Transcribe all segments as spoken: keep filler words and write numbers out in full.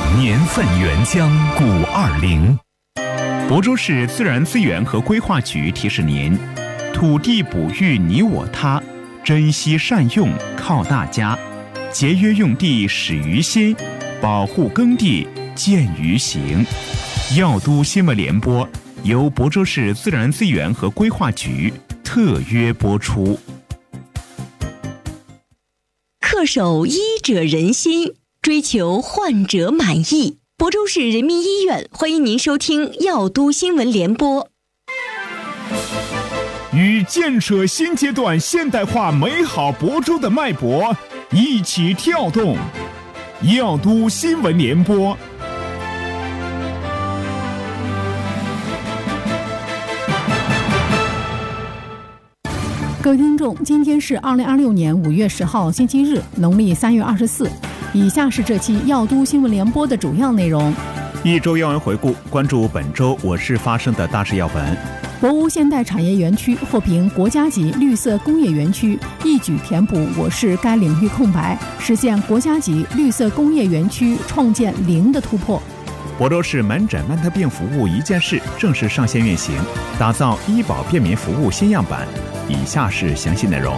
年份原浆古二零。亳州市自然资源和规划局提示您：土地哺育你我他，珍惜善用靠大家，节约用地始于心，保护耕地见于行。药都新闻联播由亳州市自然资源和规划局特约播出。 恪守医者仁心，追求患者满意。亳州市人民医院欢迎您收听药都新闻联播。 与建设新阶段现代化美好亳州的脉搏一起跳动，药都新闻联播。 各位听众，今天是二零二六年五月十号星期日，农历三月二十四。以下是这期药都新闻联播的主要内容。 一周要闻回顾，关注本周我市发生的大事要闻。 博芜现代产业园区获评国家级绿色工业园区，一举填补我市该领域空白，实现国家级绿色工业园区创建零的突破。 亳州市门诊慢特病服务一站式正式上线运行，打造医保便民服务新样板。以下是详细内容。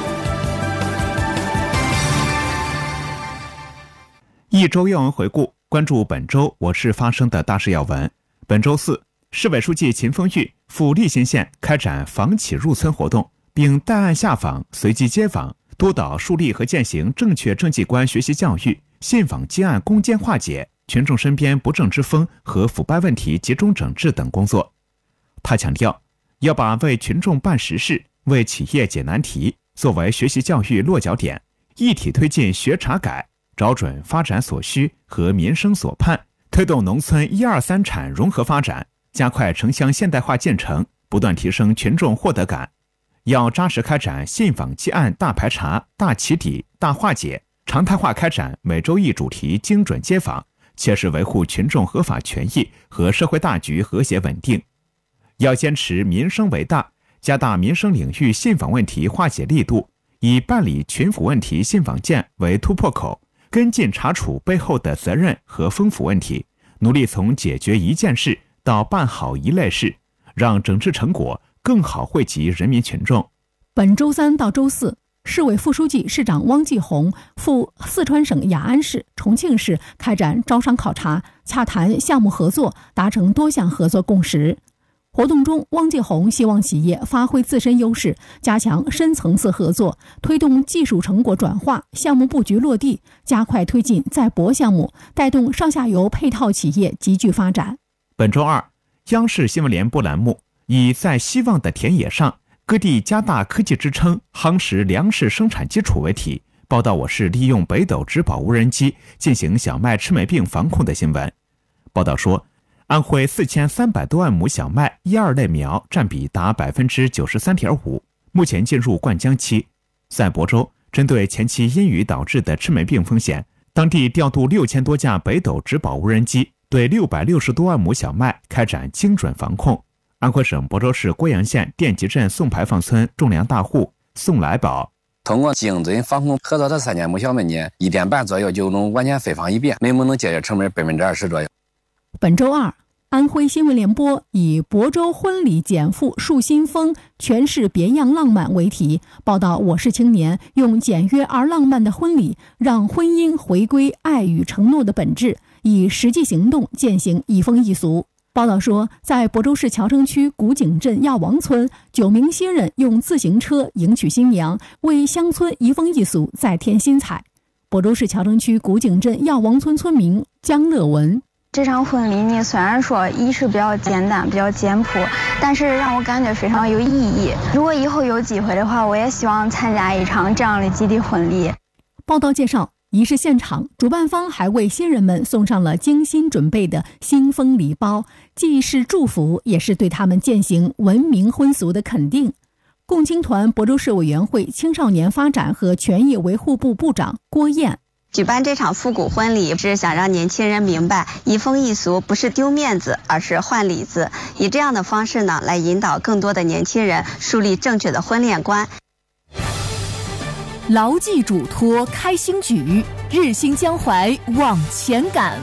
一周要闻回顾，关注本周我市发生的大事要闻。本周四，市委书记秦凤玉赴利辛县开展访企入村活动，并带案下访、随机接访，督导树立和践行正确政绩观学习教育，信访接案攻坚化解群众身边不正之风和腐败问题集中整治等工作。他强调，要把为群众办实事、为企业解难题作为学习教育落脚点，一体推进学查改，找准发展所需和民生所盼，推动农村一二三产融合发展，加快城乡现代化进程，不断提升群众获得感。要扎实开展信访接案大排查、大起底、大化解，常态化开展每周一主题精准接访，切实维护群众合法权益和社会大局和谐稳定。要坚持民生为大，加大民生领域信访问题化解力度，以办理群抚问题信访件为突破口，跟进查处背后的责任和风腐问题，努力从解决一件事到办好一类事，让整治成果更好惠及人民群众。 本周三到周四，市委副书记、市长汪继红赴四川省雅安市、重庆市开展招商考察，洽谈项目合作，达成多项合作共识。活动中，汪继红希望企业发挥自身优势，加强深层次合作，推动技术成果转化、项目布局落地，加快推进在博项目，带动上下游配套企业集聚发展。 本周二，央视新闻联播栏目以在希望的田野上，各地加大科技支撑，夯实粮食生产基础为题，报道我市利用北斗植保无人机进行小麦赤霉病防控的新闻。报道说，安徽四千三百多万亩小麦一二类苗占比达百分之九十三点五，目前进入灌浆期。在亳州，针对前期阴雨导致的赤霉病风险，当地调度六千多架北斗植保无人机，对六百六十多万亩小麦开展精准防控。安徽省亳州市郭阳县电集镇宋牌坊村种粮大户宋来宝， 通过精准防控合作的三千亩小麦呢，一天半左右就能完全飞防一遍，每亩能节约成本百分之二十左右。 本周二，安徽新闻联播以亳州婚礼减负树新风，诠释别样浪漫为题，报道我市青年用简约而浪漫的婚礼，让婚姻回归爱与承诺的本质，以实际行动践行一风一俗。报道说，在亳州市乔城区古井镇亚王村，九名新人用自行车迎娶新娘，为乡村一风一俗再添新彩。亳州市乔城区古井镇亚王村村民江乐文， 这场婚礼呢，虽然说仪式比较简单、比较简朴，但是让我感觉非常有意义。如果以后有机会的话，我也希望参加一场这样的集体婚礼。 报道介绍，仪式现场，主办方还为新人们送上了精心准备的新风礼包，既是祝福，也是对他们践行文明婚俗的肯定。共青团亳州市委员会青少年发展和权益维护部部长郭燕， 举办这场复古婚礼是想让年轻人明白，一风一俗不是丢面子，而是换里子，以这样的方式呢，来引导更多的年轻人树立正确的婚恋观。 牢记嘱托开新举，日新江淮往前赶。